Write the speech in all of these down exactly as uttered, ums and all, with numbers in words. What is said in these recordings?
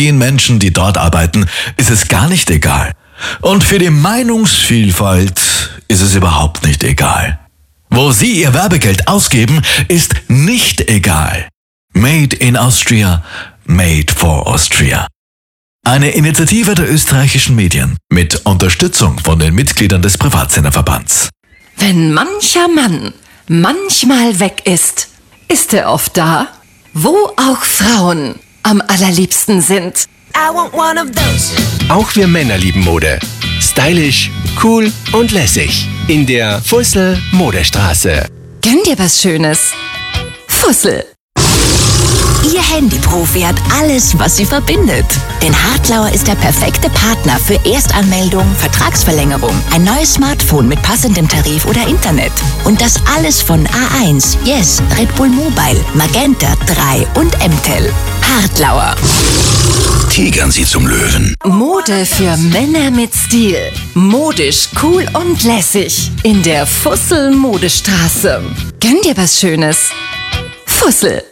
Den Menschen, die dort arbeiten, ist es gar nicht egal. Und für die Meinungsvielfalt ist es überhaupt nicht egal. Wo Sie Ihr Werbegeld ausgeben, ist nicht egal. Made in Austria, made for Austria. Eine Initiative der österreichischen Medien mit Unterstützung von den Mitgliedern des Privatsenderverbands. Wenn mancher Mann manchmal weg ist, ist er oft da, wo auch Frauen am allerliebsten sind. I want one of those. Auch wir Männer lieben Mode. Stylisch, cool und lässig. In der Fussel Modestraße. Gönn dir was Schönes. Fussel. Ihr Handyprofi hat alles, was sie verbindet. Denn Hartlauer ist der perfekte Partner für Erstanmeldung, Vertragsverlängerung, ein neues Smartphone mit passendem Tarif oder Internet. Und das alles von A eins, Yes, Red Bull Mobile, Magenta drei und M T E L. Hartlauer. Tigern Sie zum Löwen. Mode für Männer mit Stil. Modisch, cool und lässig. In der Fussel Modestraße. Gönn dir was Schönes. Fussel.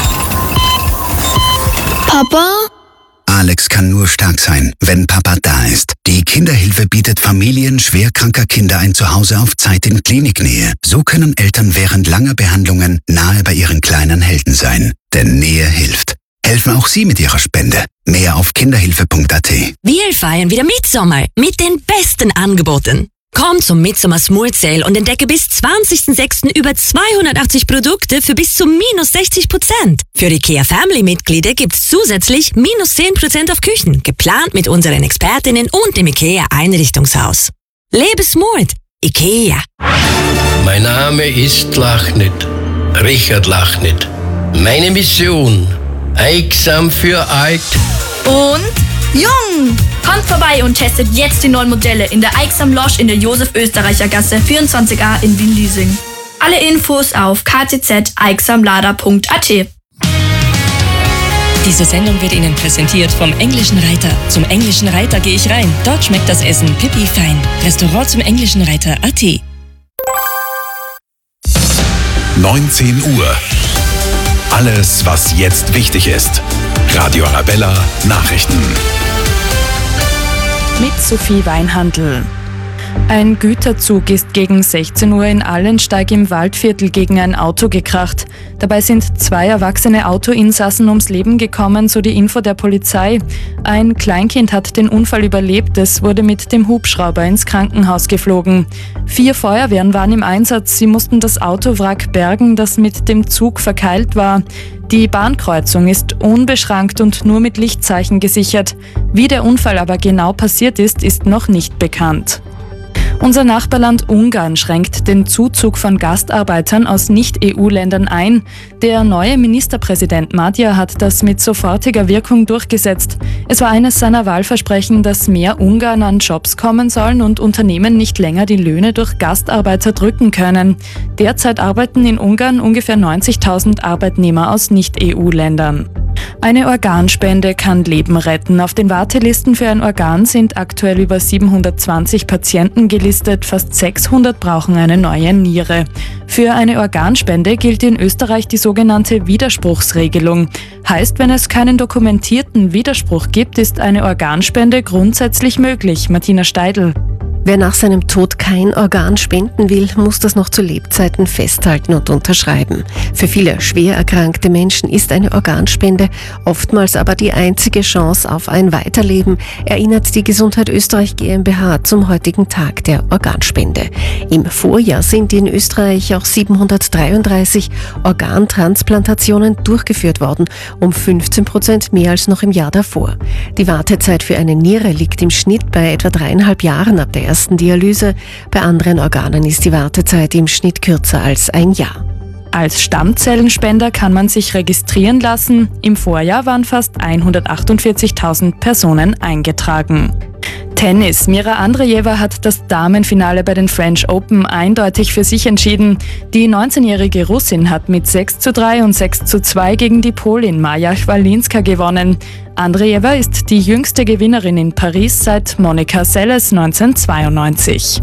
Papa? Alex kann nur stark sein, wenn Papa da ist. Die Kinderhilfe bietet Familien schwerkranker Kinder ein Zuhause auf Zeit in Kliniknähe. So können Eltern während langer Behandlungen nahe bei ihren kleinen Helden sein. Denn Nähe hilft. Helfen auch Sie mit Ihrer Spende. Mehr auf kinderhilfe punkt a t. Wir feiern wieder Mitsommer mit den besten Angeboten. Komm zum Mitsommer Small Sale und entdecke bis zwanzigsten sechsten über zweihundertachtzig Produkte für bis zu minus sechzig Prozent. Für IKEA Family Mitglieder gibt's zusätzlich minus zehn Prozent auf Küchen, geplant mit unseren Expertinnen und dem IKEA Einrichtungshaus. Lebe smart, IKEA. Mein Name ist Lachnit, Richard Lachnit. Meine Mission: Eigsam für alt Und jung! Kommt vorbei und testet jetzt die neuen Modelle in der Eigsam Lounge in der Josef-Österreicher-Gasse vierundzwanzig a in Wien-Liesing. Alle Infos auf k t z eigsamlader punkt a t. Diese Sendung wird Ihnen präsentiert vom Englischen Reiter. Zum Englischen Reiter gehe ich rein. Dort schmeckt das Essen pipi fein. Restaurant zum Englischen Reiter punkt a t. neunzehn Uhr. Alles, was jetzt wichtig ist. Radio Arabella Nachrichten. Mit Sophie Weinhandl. Ein Güterzug ist gegen sechzehn Uhr in Allensteig im Waldviertel gegen ein Auto gekracht. Dabei sind zwei erwachsene Autoinsassen ums Leben gekommen, so die Info der Polizei. Ein Kleinkind hat den Unfall überlebt, es wurde mit dem Hubschrauber ins Krankenhaus geflogen. Vier Feuerwehren waren im Einsatz, sie mussten das Autowrack bergen, das mit dem Zug verkeilt war. Die Bahnkreuzung ist unbeschrankt und nur mit Lichtzeichen gesichert. Wie der Unfall aber genau passiert ist, ist noch nicht bekannt. Unser Nachbarland Ungarn schränkt den Zuzug von Gastarbeitern aus Nicht-E U-Ländern ein. Der neue Ministerpräsident Magyar hat das mit sofortiger Wirkung durchgesetzt. Es war eines seiner Wahlversprechen, dass mehr Ungarn an Jobs kommen sollen und Unternehmen nicht länger die Löhne durch Gastarbeiter drücken können. Derzeit arbeiten in Ungarn ungefähr neunzigtausend Arbeitnehmer aus Nicht-E U-Ländern. Eine Organspende kann Leben retten. Auf den Wartelisten für ein Organ sind aktuell über siebenhundertzwanzig Patienten gelistet, fast sechshundert brauchen eine neue Niere. Für eine Organspende gilt in Österreich die sogenannte Widerspruchsregelung. Heißt, wenn es keinen dokumentierten Widerspruch gibt, ist eine Organspende grundsätzlich möglich. Martina Steidl. Wer nach seinem Tod kein Organ spenden will, muss das noch zu Lebzeiten festhalten und unterschreiben. Für viele schwer erkrankte Menschen ist eine Organspende oftmals aber die einzige Chance auf ein Weiterleben, erinnert die Gesundheit Österreich GmbH zum heutigen Tag der Organspende. Im Vorjahr sind in Österreich auch siebenhundertdreiunddreißig Organtransplantationen durchgeführt worden, um fünfzehn Prozent mehr als noch im Jahr davor. Die Wartezeit für eine Niere liegt im Schnitt bei etwa dreieinhalb Jahren ab der ersten Dialyse. Bei anderen Organen ist die Wartezeit im Schnitt kürzer als ein Jahr. Als Stammzellenspender kann man sich registrieren lassen. Im Vorjahr waren fast hundertachtundvierzigtausend Personen eingetragen. Tennis. Mira Andreeva hat das Damenfinale bei den French Open eindeutig für sich entschieden. Die neunzehnjährige Russin hat mit sechs zu drei und sechs zu zwei gegen die Polin Maja Chwalinska gewonnen. Andreeva ist die jüngste Gewinnerin in Paris seit Monica Seles neunzehnhundertzweiundneunzig.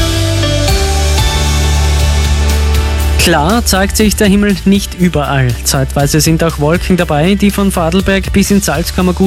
Klar zeigt sich der Himmel nicht überall. Zeitweise sind auch Wolken dabei, die von Vorarlberg bis ins Salzkammergut